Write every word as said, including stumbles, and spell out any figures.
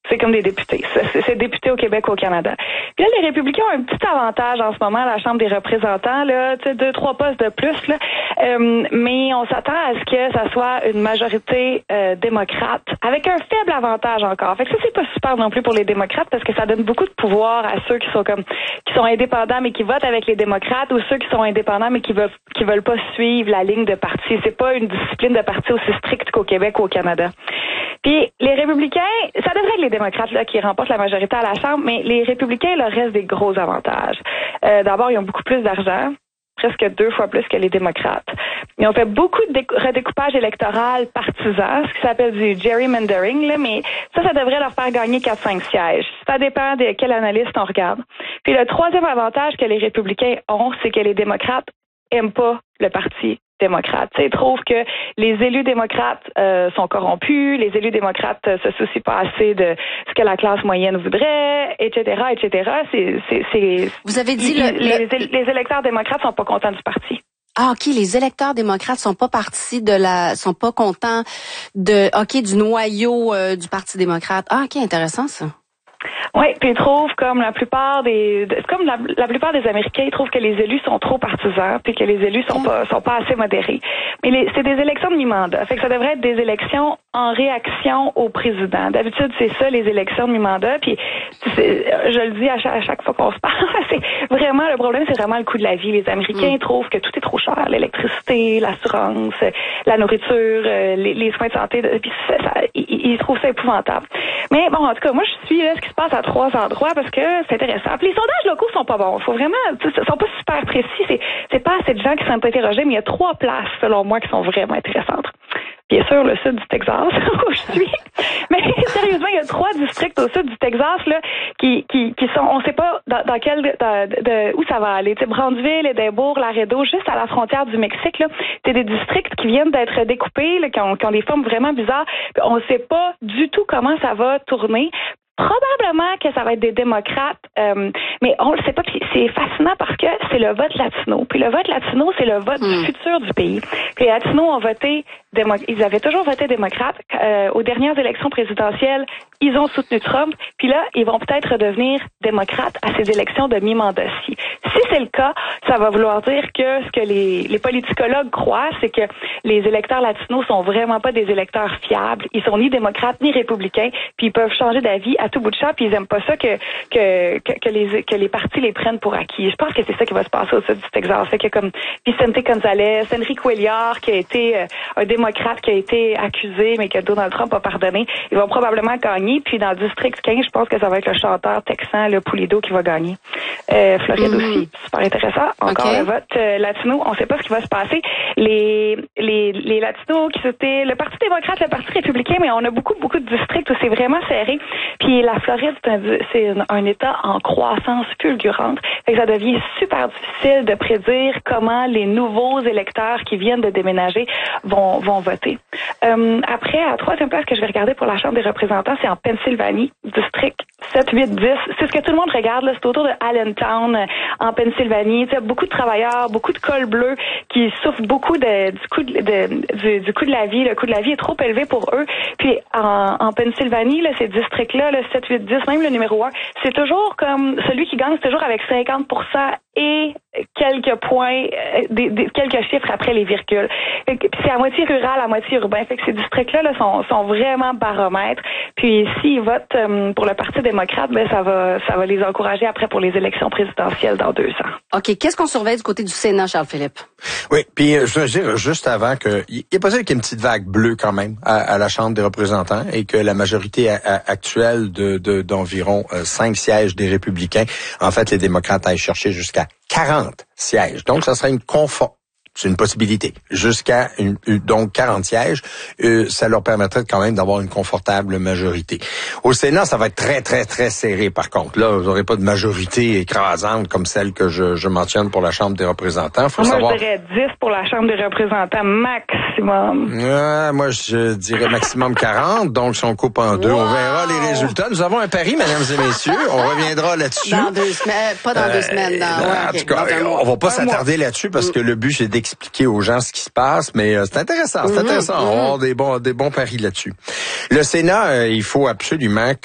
C'est comme des députés. C'est, c'est députés au Québec ou au Canada. Puis là, les républicains ont un petit avantage en ce moment à la Chambre des représentants, là, tu sais, deux, trois postes de plus, là. Euh, mais on s'attend à ce que ça soit une majorité euh, démocrate, avec un faible avantage encore. Fait que ça, c'est pas super non plus pour les démocrates, parce que ça donne beaucoup de pouvoir à ceux qui sont comme qui sont indépendants mais qui votent avec les démocrates, ou ceux qui sont indépendants mais qui veulent qui veulent pas suivre la ligne de parti. C'est pas une discipline de parti aussi stricte qu'au Québec ou au Canada. Puis les républicains, ça devrait être les démocrates là qui remportent la majorité à la Chambre, mais les républicains leur restent des gros avantages. Euh, d'abord, ils ont beaucoup plus d'argent, presque deux fois plus que les démocrates. Ils ont fait beaucoup de dé- redécoupage électoral partisan, ce qui s'appelle du gerrymandering, là, mais ça, ça devrait leur faire gagner quatre cinq sièges. Ça dépend de quel analyste on regarde. Puis le troisième avantage que les républicains ont, c'est que les démocrates aiment pas le parti démocrate. Ils trouvent que les élus démocrates euh, sont corrompus, les élus démocrates euh, se soucient pas assez de ce que la classe moyenne voudrait, et cetera, et cetera. C'est, c'est, c'est, Vous avez dit les, le, les, le... les électeurs démocrates sont pas contents du parti. Ah, ok, les électeurs démocrates sont pas partis de la, sont pas contents de, ok, du noyau euh, du Parti démocrate. Ah, ok, intéressant ça. Oui, puis ils trouvent, comme la plupart des, c'est comme la, la plupart des Américains, ils trouvent que les élus sont trop partisans, puis que les élus sont pas, sont pas assez modérés. Mais les, c'est des élections de mi-mandat, fait que ça devrait être des élections en réaction au président. D'habitude, c'est ça, les élections de mi-mandat, puis c'est, je le dis à chaque, à chaque fois qu'on se parle, c'est vraiment, le problème, c'est vraiment le coût de la vie. Les Américains mm. trouvent que tout est trop cher, l'électricité, l'assurance, la nourriture, les, les soins de santé, puis ça, ça, ils, ils trouvent ça épouvantable. Mais bon, en tout cas, moi, je suis là, ce qui se passe à trois endroits parce que c'est intéressant. Puis les sondages locaux sont pas bons. Faut vraiment, ils sont pas super précis. C'est, c'est pas assez de gens qui sont interrogés, mais il y a trois places, selon moi, qui sont vraiment intéressantes. Bien sûr, le sud du Texas, où je suis. Mais sérieusement, il y a trois districts au sud du Texas là qui qui qui sont, on sait pas dans, dans quel dans, de, de, où ça va aller. Tu sais, Brownsville, Edinburgh, Laredo, juste à la frontière du Mexique là, c'est des districts qui viennent d'être découpés, là, qui ont, qui ont des formes vraiment bizarres. Puis on sait pas du tout comment ça va tourner. Probablement que ça va être des démocrates, euh, mais on le sait pas. Puis c'est fascinant parce que c'est le vote latino. Puis le vote latino, c'est le vote mm. du futur du pays. Puis les latinos ont voté, démo- ils avaient toujours voté démocrate. Euh, aux dernières élections présidentielles, ils ont soutenu Trump. Puis là, ils vont peut-être redevenir démocrates à ces élections de mi-mandat-ci. Si c'est le cas, ça va vouloir dire que ce que les, les politicologues croient, c'est que les électeurs latinos sont vraiment pas des électeurs fiables. Ils sont ni démocrates ni républicains. Puis ils peuvent changer d'avis à tout bout de champ, puis ils aiment pas ça que que que, que les que les partis les prennent pour acquis. Je pense que c'est ça qui va se passer au sud du Texas. Fait que comme Vicente González, Enrique Cuellar, qui a été euh, un démocrate qui a été accusé, mais que Donald Trump a pardonné, ils vont probablement gagner. Puis dans le district quinze, je pense que ça va être le chanteur texan, le Pulido, qui va gagner. Euh, Floride mm-hmm. aussi, super intéressant. Encore okay. le vote euh, latino, on sait pas ce qui va se passer. Les les les latinos qui c'était le Parti démocrate, le Parti républicain, mais on a beaucoup beaucoup de districts où c'est vraiment serré. Puis la Floride, c'est un, c'est un, un État en croissance fulgurante. Fait que ça devient super difficile de prédire comment les nouveaux électeurs qui viennent de déménager vont, vont voter. Euh, après, à la troisième place que je vais regarder pour la Chambre des représentants, c'est en Pennsylvanie, district sept, huit, dix. C'est ce que tout le monde regarde, là. C'est autour de Allentown, euh, en Pennsylvanie. Tu sais, beaucoup de travailleurs, beaucoup de cols bleus qui souffrent beaucoup de, du, coût de, de, du, du coût de la vie. Le coût de la vie est trop élevé pour eux. Puis en, en Pennsylvanie, là, ces districts-là, là, sept, huit, dix, même le numéro un, c'est toujours comme celui qui gagne, c'est toujours avec cinquante pour cent et quelques points, des, des, quelques chiffres après les virgules. Puis c'est à moitié rural, à moitié urbain. Fait que ces districts-là là, sont, sont vraiment baromètres. Puis s'ils votent euh, pour le Parti démocrate, ben ça va ça va les encourager après pour les élections présidentielles dans deux ans. OK. Qu'est-ce qu'on surveille du côté du Sénat, Charles-Philippe? Oui, puis je veux dire juste avant que il est possible qu'il y ait une petite vague bleue quand même à, à la Chambre des représentants et que la majorité a, a, actuelle de, de d'environ euh, cinq sièges des républicains, en fait les démocrates aillent chercher jusqu'à quarante sièges. Donc ça serait une confort. C'est une possibilité. Jusqu'à une, une, donc quarante sièges, euh, ça leur permettrait quand même d'avoir une confortable majorité. Au Sénat, ça va être très, très, très serré par contre. Là, vous n'aurez pas de majorité écrasante comme celle que je, je mentionne pour la Chambre des représentants. Faut moi, savoir... je dirais dix pour la Chambre des représentants maximum. Euh, moi, je dirais maximum quarante. Donc, si on coupe en deux, wow. on verra les résultats. Nous avons un pari, mesdames et messieurs. On reviendra là-dessus. Dans deux semaines. Pas dans euh, deux semaines. Dans, ouais, en okay. tout cas, on va pas s'attarder là-dessus parce que le but, c'est d'expliquer aux gens ce qui se passe, mais euh, c'est intéressant, c'est mm-hmm. intéressant. On va avoir des bons, des bons paris là-dessus. Le Sénat, euh, il faut absolument